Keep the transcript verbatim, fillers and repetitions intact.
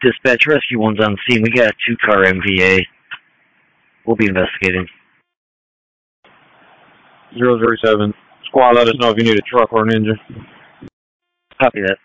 Dispatch, Rescue one's on scene. We got a two-car M V A. We'll be investigating. zero zero seven. Squad, let us know if you need a truck or an engine. Copy that.